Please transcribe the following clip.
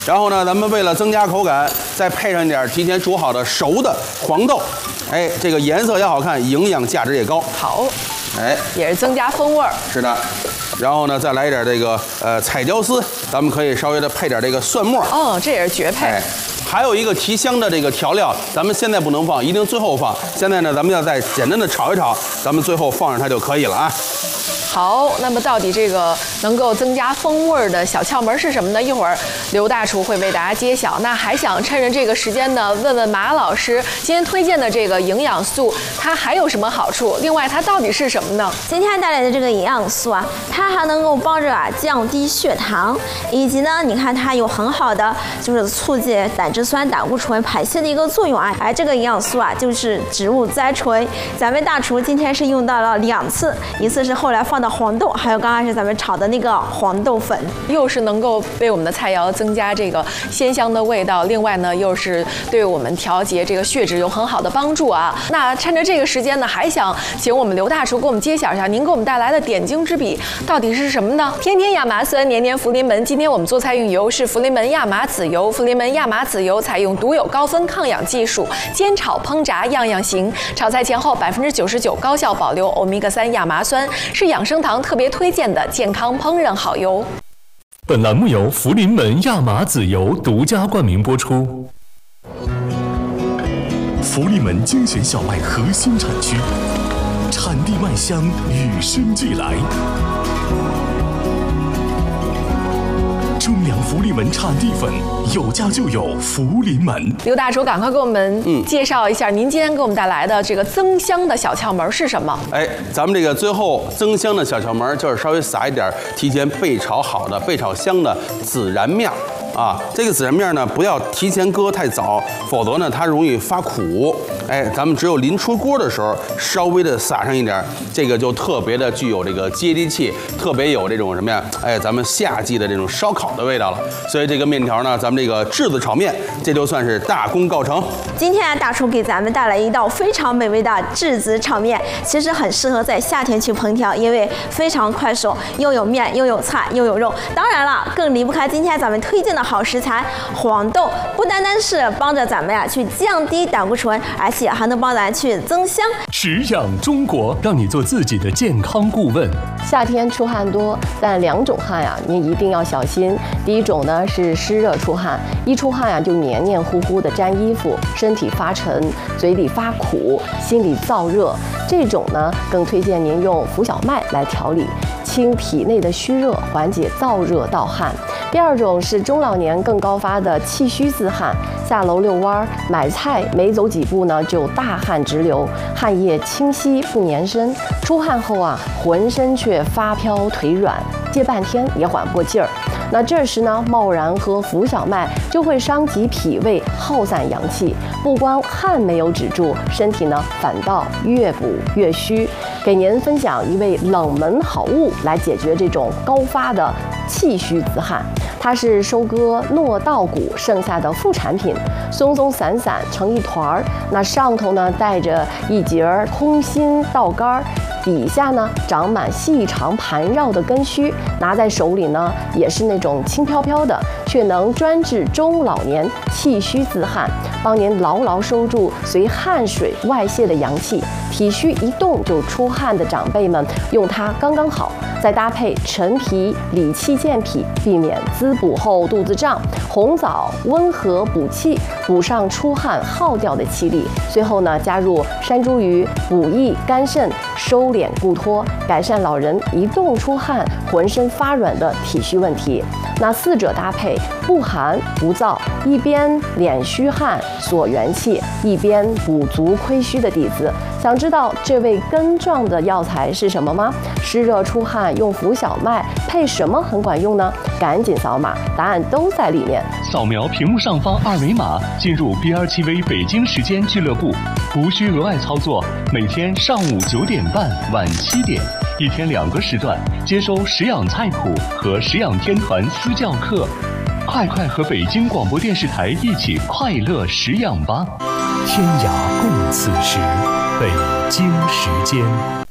然后呢，咱们为了增加口感，再配上一点提前煮好的熟的黄豆，哎，这个颜色也好看，营养价值也高。 好， 哎， 也是增加风味儿。 是的。然后呢，再来一点这个彩椒丝，咱们可以稍微的配点这个蒜末。 哦，这也是绝配。 哎，还有一个提香的这个调料，咱们现在不能放，一定最后放。现在呢，咱们要再简单的炒一炒，咱们最后放上它就可以了啊。 好，那么到底这个能够增加风味的小窍门是什么呢？一会儿刘大厨会为大家揭晓。那还想趁着这个时间呢，问问马老师，今天推荐的这个营养素，它还有什么好处？另外，它到底是什么呢？ 今天带来的这个营养素啊，它还能够帮着降低血糖，以及呢，你看它有很好的就是促进胆汁酸、胆固醇排泄的一个作用啊。而这个营养素啊，就是植物甾醇。咱们大厨今天是用到了2次，一次是后来放的黄豆，还有刚开始咱们炒的那个黄豆粉， 又是能够为我们的菜肴增加这个鲜香的味道，另外呢，又是对我们调节这个血脂有很好的帮助啊。那趁着这个时间呢，还想请我们刘大厨给我们揭晓一下，您给我们带来的点睛之笔到底是什么呢？天天亚麻酸，年年福临门。今天我们做菜用油是福临门亚麻籽油，福临门亚麻籽油采用独有高分抗氧技术，煎炒烹炸样样行。炒菜前后99%高效保留欧米伽3亚麻酸，是养生堂特别推荐的健康烹饪好油。 本栏目由福临门亚麻籽油独家冠名播出。福临门精选小麦核心产区，产地麦香与生俱来。中粮福临门产地粉，有家就有福临门。 刘大厨，赶快给我们介绍一下，您今天给我们带来的这个增香的小窍门是什么？ 哎，咱们这个最后增香的小窍门就是稍微撒一点提前备炒好的、备炒香的孜然面啊。这个孜然面呢，不要提前搁太早，否则呢它容易发苦。哎，咱们只有临出锅的时候稍微的撒上一点，这个就特别的具有这个接地气，特别有这种什么呀？哎，咱们夏季的这种烧烤的味道了。所以这个面条呢，咱们这个炙子炒面，这就算是大功告成。 今天大厨给咱们带来一道非常美味的炙子炒面，其实很适合在夏天去烹调，因为非常快手，又有面又有菜又有肉。当然了，更离不开今天咱们推荐的好食材黄豆，不单单是帮着咱们去降低胆固醇，而且还能帮咱去增香。 食养中国，让你做自己的健康顾问。 夏天出汗多，但2种汗呀，您一定要小心。第一种呢是湿热出汗，一出汗呀就黏黏糊糊的沾衣服，身体发沉，嘴里发苦，心里燥热。这种呢更推荐您用浮小麦来调理，清体内的虚热，缓解燥热盗汗。第二种是中老年更高发的气虚自汗，下楼遛弯、买菜没走几步呢就大汗直流，汗液清晰不粘身，出汗后啊浑身却发飘腿软，借半天也缓不过劲儿。那这时呢，贸然喝浮小麦就会伤及脾胃，耗散阳气，不光汗没有止住，身体呢反倒越补越虚。给您分享一味冷门好物来解决这种高发的气虚自汗。它是收割糯稻谷剩下的副产品，松松散散成一团儿，那上头呢带着一节空心稻杆，底下呢长满细长盘绕的根须，拿在手里呢也是那种轻飘飘的，却能专治中老年气虚自汗，帮您牢牢收住随汗水外泄的阳气。体虚一动就出汗的长辈们用它刚刚好，再搭配陈皮理气健脾，避免滋补后肚子胀；红枣温和补气，补上出汗耗掉的气力。最后呢，加入山茱萸补益肝肾，收敛固脱，改善老人一动出汗浑身发软的体虚问题。那4者搭配，不寒不燥，一边敛虚汗锁元气，一边补足亏虚的底子。想知道这味根状的药材是什么吗？湿热出汗用浮小麦配什么很管用呢？赶紧扫码，答案都在里面。 扫描屏幕上方2维码，进入 BR7V 北京时间俱乐部，无需额外操作。每天上午9点半、晚7点，一天2个时段，接收食养菜谱和食养天团私教课。快快和北京广播电视台一起快乐食养吧！天涯共此时，北京时间。